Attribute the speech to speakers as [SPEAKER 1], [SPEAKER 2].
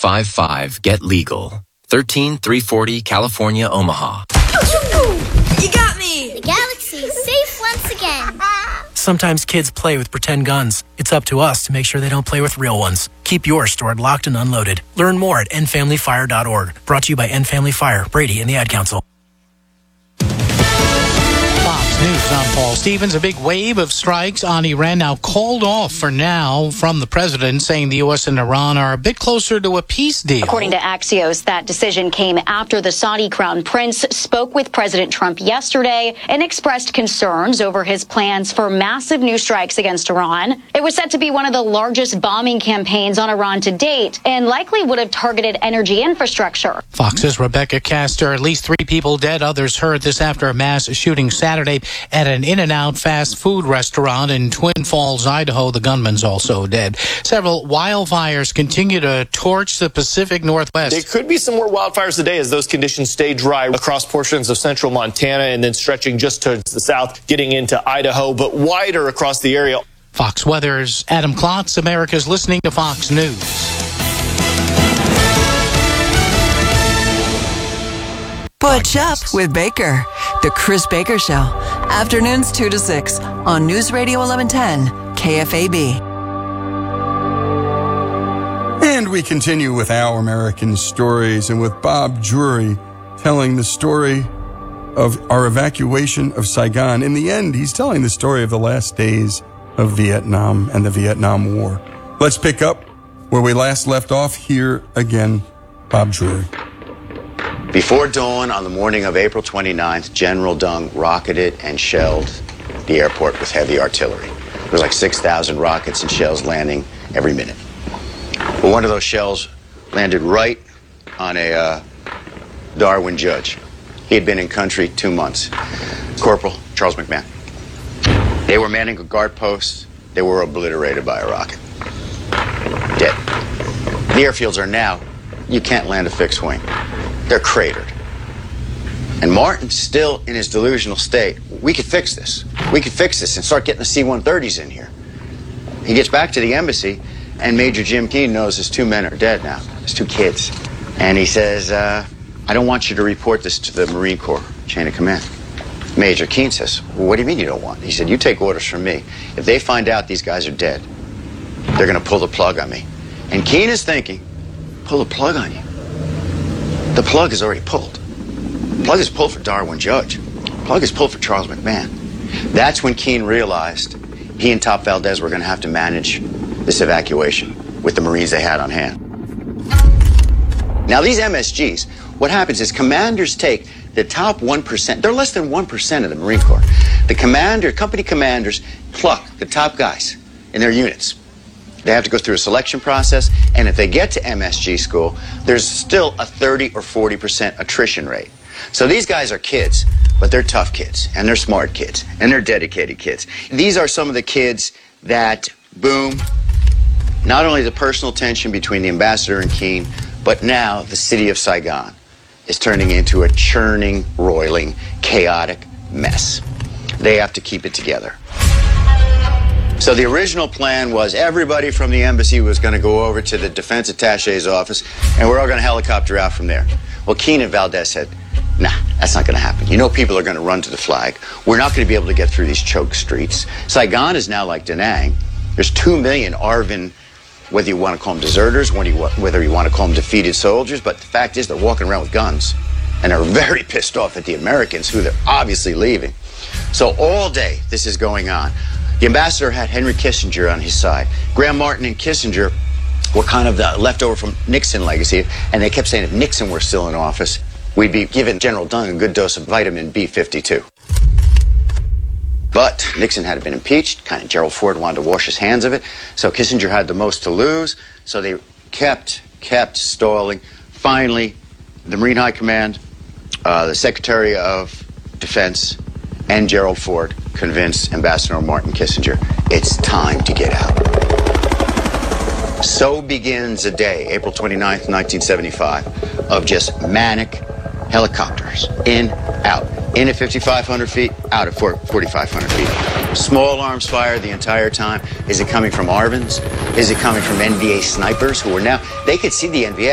[SPEAKER 1] 888-55-GET-LEGAL. 13340 California, Omaha.
[SPEAKER 2] You got me!
[SPEAKER 3] The galaxy's safe once again.
[SPEAKER 4] Sometimes kids play with pretend guns. It's up to us to make sure they don't play with real ones. Keep yours stored locked and unloaded. Learn more at endfamilyfire.org. Brought to you by End Family Fire, Brady, and the Ad Council.
[SPEAKER 5] Fox News, I'm Paul Stevens. A big wave of strikes on Iran now called off for now from the president, saying the U.S. and Iran are a bit closer to a peace deal.
[SPEAKER 6] According to Axios, that decision came after the Saudi crown prince spoke with President Trump yesterday and expressed concerns over his plans for massive new strikes against Iran. It was said to be one of the largest bombing campaigns on Iran to date and likely would have targeted energy infrastructure.
[SPEAKER 5] Fox's Rebecca Castor. At least 3 people dead, others hurt. This after a mass shooting Saturday at an In-N-Out fast food restaurant in Twin Falls, Idaho. The gunman's also dead. Several wildfires continue to torch the Pacific Northwest.
[SPEAKER 7] There could be some more wildfires today as those conditions stay dry across portions of central Montana and then stretching just towards the south, getting into Idaho, but wider across the area.
[SPEAKER 5] Fox Weather's Adam Klotz. America's listening to Fox News.
[SPEAKER 8] Butch Up with Baker. The Chris Baker Show. Afternoons 2 to 6 on News Radio 1110 KFAB.
[SPEAKER 9] And we continue with Our American Stories and with Bob Drury telling the story of our evacuation of Saigon. In the end, he's telling the story of the last days of Vietnam and the Vietnam War. Let's pick up where we last left off. Here again, Bob Drury.
[SPEAKER 10] Before dawn on the morning of April 29th, General Deng rocketed and shelled the airport with heavy artillery. There was like 6,000 rockets and shells landing every minute. But one of those shells landed right on a Darwin judge. He had been in country 2 months. Corporal Charles McMahon. They were manning a guard post. They were obliterated by a rocket. Dead. The airfields are now, you can't land a fixed wing. They're cratered. And Martin's still in his delusional state. We could fix this. We could fix this and start getting the C-130s in here. He gets back to the embassy, and Major Jim Keane knows his 2 men are dead now. His 2 kids. And he says, I don't want you to report this to the Marine Corps chain of command. Major Keane says, well, what do you mean you don't want? He said, you take orders from me. If they find out these guys are dead, they're going to pull the plug on me. And Keane is thinking, pull the plug on you? The plug is already pulled. The plug is pulled for Darwin Judge. The plug is pulled for Charles McMahon. That's when Keane realized he and Top Valdez were going to have to manage this evacuation with the Marines they had on hand. Now, these MSGs, what happens is commanders take the top 1%. They're less than 1% of the Marine Corps. The company commanders pluck the top guys in their units. They have to go through a selection process, and if they get to MSG school, there's still a 30 or 40% attrition rate. So these guys are kids, but they're tough kids, and they're smart kids, and they're dedicated kids. These are some of the kids that, boom, not only the personal tension between the ambassador and Keane, but now the city of Saigon is turning into a churning, roiling, chaotic mess. They have to keep it together. So the original plan was everybody from the embassy was going to go over to the defense attache's office, and we're all going to helicopter out from there. Well, Keane and Valdez said, nah, that's not going to happen. You know people are going to run to the flag. We're not going to be able to get through these choke streets. Saigon is now like Da Nang. There's 2 million ARVN, whether you want to call them deserters, whether you want to call them defeated soldiers, but the fact is they're walking around with guns, and they're very pissed off at the Americans, who they're obviously leaving. So all day this is going on. The ambassador had Henry Kissinger on his side. Graham Martin and Kissinger were kind of the leftover from Nixon legacy, and they kept saying if Nixon were still in office, we'd be giving General Deng a good dose of vitamin B52. But Nixon had been impeached. Kind of Gerald Ford wanted to wash his hands of it, so Kissinger had the most to lose, so they kept stalling. Finally, the Marine High Command, the Secretary of Defense, and Gerald Ford convinced Ambassador Martin Kissinger, it's time to get out. So begins a day, April 29th, 1975, of just manic helicopters, in, out. In at 5,500 feet, out at 4,500 feet. Small arms fire the entire time. Is it coming from ARVNs? Is it coming from NVA snipers who are now, they could see the NVA